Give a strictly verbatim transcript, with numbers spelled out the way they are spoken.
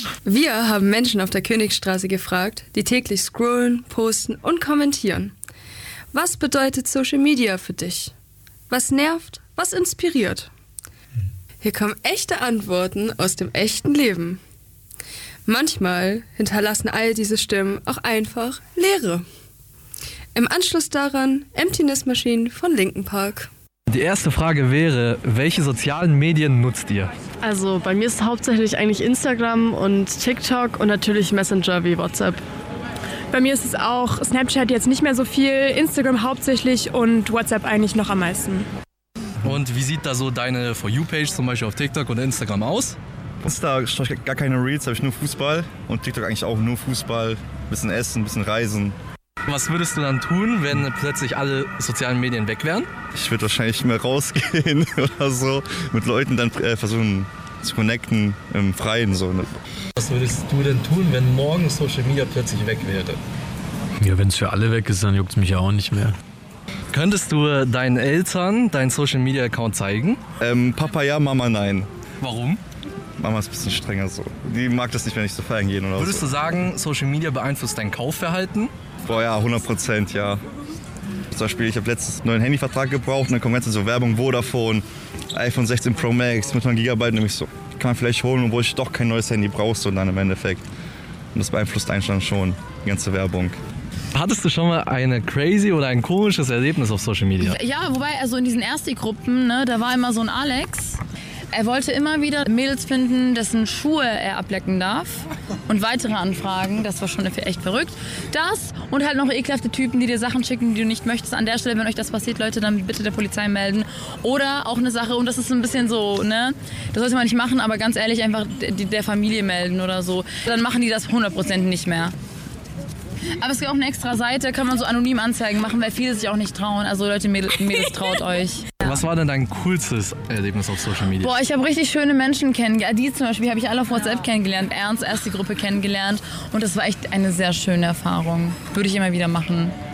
Wir haben Menschen auf der Königstraße gefragt, die täglich scrollen, posten und kommentieren. Was bedeutet Social Media für dich? Was nervt? Was inspiriert? Hier kommen echte Antworten aus dem echten Leben. Manchmal hinterlassen all diese Stimmen auch einfach Leere. Im Anschluss daran Emptiness Machine von Linkin Park. Die erste Frage wäre, welche sozialen Medien nutzt ihr? Also bei mir ist hauptsächlich eigentlich Instagram und TikTok und natürlich Messenger wie WhatsApp. Bei mir ist es auch Snapchat jetzt nicht mehr so viel, Instagram hauptsächlich und WhatsApp eigentlich noch am meisten. Und wie sieht da so deine For You-Page zum Beispiel auf TikTok und Instagram aus? Insta schaue ich gar keine Reels, habe ich nur Fußball und TikTok eigentlich auch nur Fußball, bisschen Essen, bisschen Reisen. Was würdest du dann tun, wenn plötzlich alle sozialen Medien weg wären? Ich würde wahrscheinlich mehr rausgehen oder so, mit Leuten dann äh, versuchen zu connecten im Freien. So, ne? Was würdest du denn tun, wenn morgen Social Media plötzlich weg wäre? Ja, wenn es für alle weg ist, dann juckt es mich ja auch nicht mehr. Könntest du deinen Eltern deinen Social Media Account zeigen? Ähm, Papa ja, Mama nein. Warum? Mama ist ein bisschen strenger so. Die mag das nicht, wenn ich so feiern gehe oder Würdest so. du sagen, Social Media beeinflusst dein Kaufverhalten? Boah ja, hundert Prozent, ja. Zum Beispiel, ich habe letztens einen neuen Handyvertrag gebraucht und dann kommt ganz so Werbung, Vodafone, iPhone sechzehn Pro Max mit neun Gigabyte. Nämlich so, kann man vielleicht holen, obwohl ich doch kein neues Handy brauche, so dann im Endeffekt. Und das beeinflusst einen dann schon, die ganze Werbung. Hattest du schon mal eine crazy oder ein komisches Erlebnis auf Social Media? Ja, wobei, also in diesen Ersti-Gruppen, ne, da war immer so ein Alex. Er wollte immer wieder Mädels finden, dessen Schuhe er ablecken darf. Und weitere Anfragen, das war schon echt verrückt. Das und halt noch ekelhafte Typen, die dir Sachen schicken, die du nicht möchtest. An der Stelle, wenn euch das passiert, Leute, dann bitte der Polizei melden. Oder auch eine Sache, und das ist ein bisschen so, ne, das sollte man nicht machen, aber ganz ehrlich, einfach der Familie melden oder so. Dann machen die das hundert Prozent nicht mehr. Aber es gibt auch eine extra Seite, kann man so anonym Anzeigen machen, weil viele sich auch nicht trauen. Also Leute, Mädels, Mädels traut euch. Ja. Was war denn dein coolstes Erlebnis auf Social Media? Boah, ich habe richtig schöne Menschen kennengelernt. Die zum Beispiel habe ich alle auf WhatsApp kennengelernt. Ernst, erst die Gruppe kennengelernt. Und das war echt eine sehr schöne Erfahrung. Würde ich immer wieder machen.